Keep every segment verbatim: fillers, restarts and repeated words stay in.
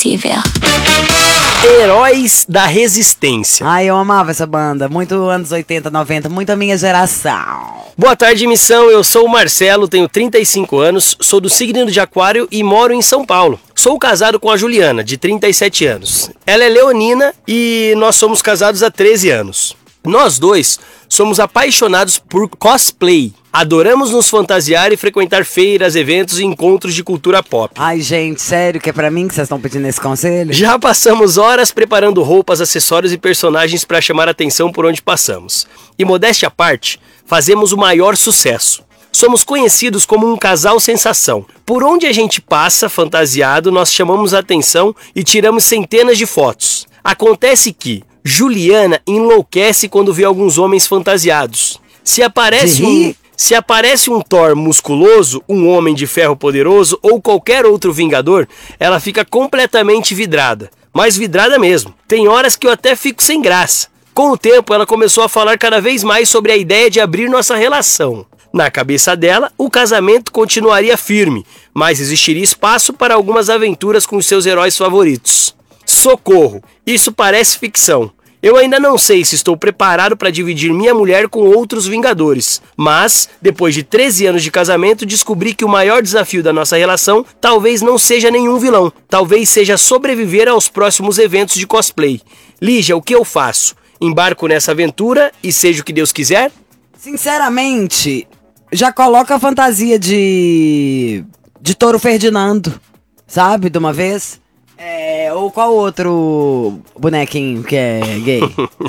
Tiver. Heróis da Resistência. Ai, eu amava essa banda. Muito anos oitenta, noventa, muito a minha geração. Boa tarde, missão. Eu sou o Marcelo, tenho trinta e cinco anos, sou do signo de Aquário e moro em São Paulo. Sou casado com a Juliana, de trinta e sete anos. Ela é leonina e nós somos casados há treze anos. Nós dois somos apaixonados por cosplay. Adoramos nos fantasiar e frequentar feiras, eventos e encontros de cultura pop. Ai, gente, sério que é pra mim que vocês estão pedindo esse conselho? Já passamos horas preparando roupas, acessórios e personagens para chamar a atenção por onde passamos. E modéstia à parte, fazemos o maior sucesso. Somos conhecidos como um casal sensação. Por onde a gente passa fantasiado, nós chamamos a atenção e tiramos centenas de fotos. Acontece que Juliana enlouquece quando vê alguns homens fantasiados. Se aparece um... Se aparece um Thor musculoso, um Homem de Ferro poderoso ou qualquer outro Vingador, ela fica completamente vidrada. Mas vidrada mesmo. Tem horas que eu até fico sem graça. Com o tempo, ela começou a falar cada vez mais sobre a ideia de abrir nossa relação. Na cabeça dela, o casamento continuaria firme, mas existiria espaço para algumas aventuras com os seus heróis favoritos. Socorro! Isso parece ficção. Eu ainda não sei se estou preparado para dividir minha mulher com outros Vingadores, mas, depois de treze anos de casamento, descobri que o maior desafio da nossa relação talvez não seja nenhum vilão, talvez seja sobreviver aos próximos eventos de cosplay. Lígia, o que eu faço? Embarco nessa aventura e seja o que Deus quiser? Sinceramente, já coloca a fantasia de... de Touro Ferdinando, sabe, de uma vez? É, ou qual outro bonequinho que é gay?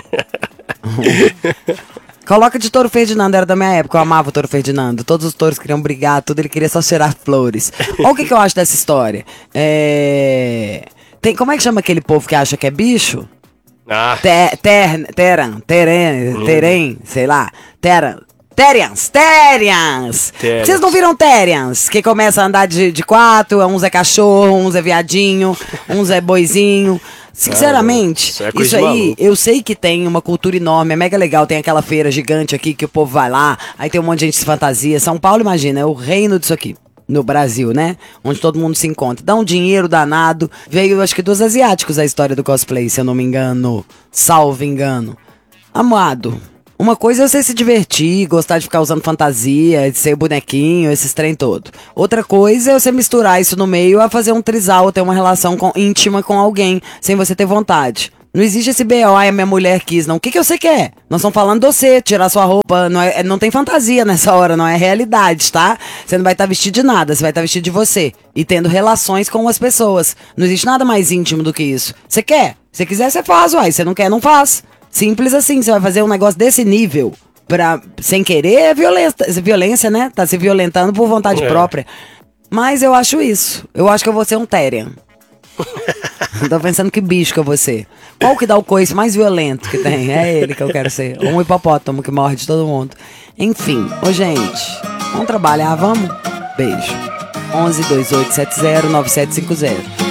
Coloca de Touro Ferdinando, era da minha época, eu amava o Touro Ferdinando. Todos os touros queriam brigar, tudo, ele queria só cheirar flores. Olha o que, que eu acho dessa história. É... Tem, como é que chama aquele povo que acha que é bicho? Ah. Ter, ter, teran, teren, Hum. terem, sei lá. Teran. Terians, Terians! Terians. Vocês não viram Terians? Que começa a andar de, de quatro, uns é cachorro, uns é viadinho, uns é boizinho. Sinceramente, isso é coisa isso de aí, maluco. eu sei que tem uma cultura enorme, é mega legal, tem aquela feira gigante aqui que o povo vai lá, aí tem um monte de gente que se fantasia. São Paulo, imagina, é o reino disso aqui. No Brasil, né? Onde todo mundo se encontra. Dá um dinheiro danado. Veio, acho que dos asiáticos a história do cosplay, se eu não me engano. Salvo engano. Amado. Uma coisa é você se divertir, gostar de ficar usando fantasia, de ser bonequinho, esses trem todo. Outra coisa é você misturar isso no meio a fazer um trisal, ter uma relação com, íntima com alguém, sem você ter vontade. Não existe esse B O, ai, a minha mulher quis, não. O que, que você quer? Nós estamos falando de você, tirar sua roupa. Não, é, não tem fantasia nessa hora, não é realidade, tá? Você não vai estar vestido de nada, você vai estar vestido de você. E tendo relações com as pessoas. Não existe nada mais íntimo do que isso. Você quer? Se quiser, você faz, uai. Se não quer, não faz. Simples assim, você vai fazer um negócio desse nível pra, sem querer, é violência, violência, né? Tá se violentando por vontade é. própria. Mas eu acho isso. Eu acho que eu vou ser um Therian. Tô pensando que bicho que eu vou ser. Qual que dá o coice mais violento que tem? É ele que eu quero ser. Um hipopótamo que morde todo mundo. Enfim, ô gente, vamos trabalhar, vamos? Beijo. onze, dois oito sete zero, nove sete cinco zero.